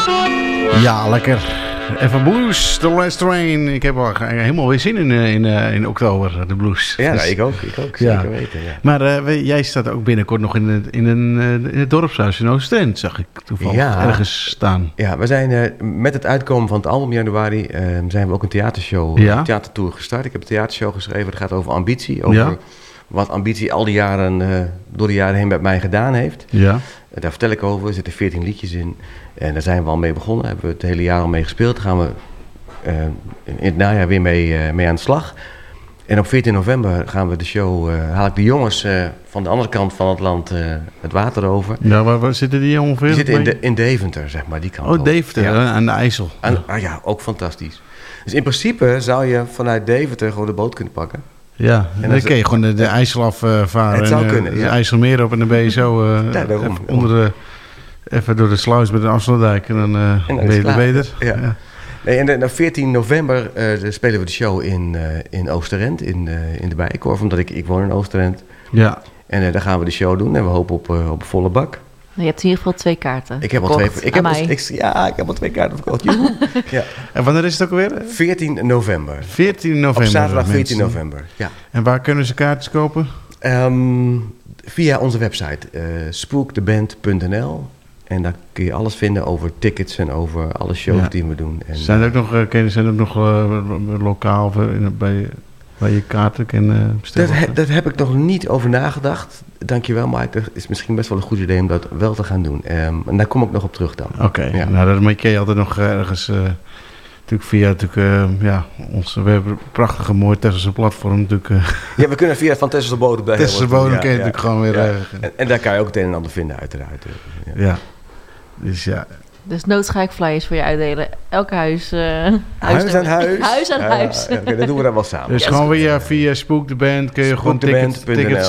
Ja, lekker. Even blues, The Last Train. Ik heb al helemaal weer zin in oktober, de blues. Ja, dus, nou, ik ook. Zeker weten, ja. Maar jij staat ook binnenkort nog in het dorpshuis in Oosterend, zag ik toevallig ergens staan. Ja, we zijn met het uitkomen van het album januari zijn we ook een theatershow, theatertour gestart. Ik heb een theatershow geschreven, dat gaat over ambitie. Over wat ambitie al die jaren, door de jaren heen met mij gedaan heeft. Ja. Daar vertel ik over, er zitten 14 liedjes in. En daar zijn we al mee begonnen, daar hebben we het hele jaar al mee gespeeld. Daar gaan we in het najaar weer mee aan de slag. En op 14 november gaan we de show, haal ik de jongens van de andere kant van het land het water over. Ja, waar zitten die ongeveer? Die zitten in Deventer, zeg maar, die kant. Oh, Deventer, aan de IJssel. Ja, ook fantastisch. Dus in principe zou je vanuit Deventer gewoon de boot kunnen pakken. Ja, en dan kun je gewoon de IJssel afvaren. Het zou kunnen, de IJsselmeer op en dan ben je zo even door de sluis bij de Amsterdijk en dan ben je er beter. Ja. Nee, en op 14 november spelen we de show in Oosterend, in de Bijenkorf, omdat ik woon in Oosterend. Ja. En daar gaan we de show doen en we hopen op volle bak. Je hebt in ieder geval 2 kaarten. Ik heb al 2 kaarten verkocht. Ja. En wanneer is het ook alweer? 14 november. 14 november. Op zaterdag 14 november. Ja. En waar kunnen ze kaartjes kopen? Via onze website spooktheband.nl. En daar kun je alles vinden over tickets en over alle shows die we doen. En, zijn er ook nog lokaal waar je kaarten kan bestellen? Dat heb ik nog niet over nagedacht. Dankjewel, Mike. Het is misschien best wel een goed idee om dat wel te gaan doen. En daar kom ik nog op terug dan. Oké. Nou, dan kun je altijd nog ergens... natuurlijk via we hebben een prachtige mooie Tesselse platform natuurlijk. Ja, we kunnen via Van Tesselse Bodem bij Tesselse Bodem kun je natuurlijk gewoon weer... En daar kan je ook het een en ander vinden uiteraard. Ja. Dus ja... Dus noodschrijflyers voor je uitdelen. Elk huis... huis aan huis. Huis aan huis. Ja, dat doen we dan wel samen. Dus gewoon via Spook the Band kun je gewoon tickets